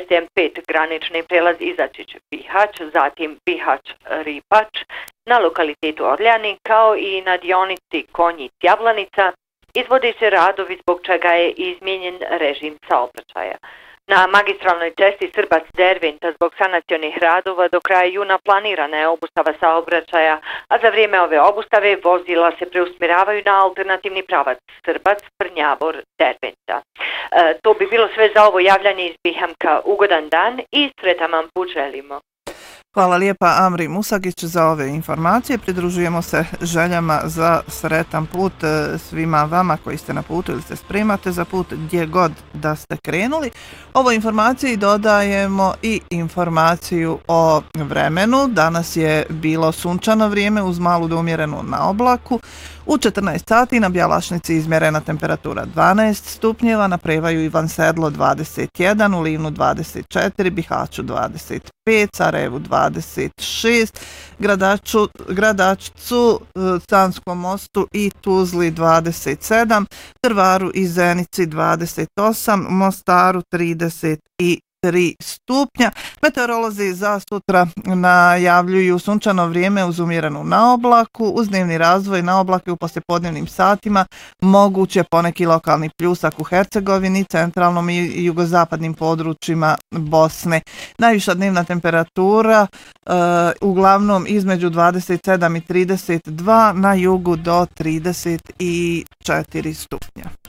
ceste M5 granični prelaz Izačić-Bihać, zatim Bihać-Ripač na lokalitetu Orljani kao i na dionici Konjic-Javlanica izvode se radovi zbog čega je izmijenjen režim saobraćaja. Na magistralnoj cesti Srbac-Derventa zbog sanacionih radova do kraja juna planirana je obustava saobraćaja, a za vrijeme ove obustave vozila se preusmjeravaju na alternativni pravac Srbac-Prnjavor-Derventa. To bi bilo sve za ovo javljanje iz Bihamka. Ugodan dan i sretan vam put želimo. Hvala lijepa Amri Musagić za ove informacije. Pridružujemo se željama za sretan put svima vama koji ste na putu ili se spremate za put gdje god da ste krenuli. Ovoj informaciji dodajemo i informaciju o vremenu. Danas je bilo sunčano vrijeme uz malu do umjerenu na oblaku. U 14 sati na Bjelašnici izmjerena temperatura 12 stupnjeva, na Prevaju Ivan Sedlo 21, u Livnu 24, Bihaću 25, Sarajevu 26, Gradačcu, Canskom mostu i Tuzli 27, Drvaru i Zenici 28, Mostaru 33 stupnja. Meteorolozi za sutra najavljuju sunčano vrijeme uz umjerenu na oblaku, uz dnevni razvoj na oblake u poslijepodnevnim satima, moguće poneki lokalni pljusak u Hercegovini, centralnom i jugozapadnim područjima Bosne. Najviša dnevna temperatura uglavnom između 27 i 32, na jugu do 34 stupnja.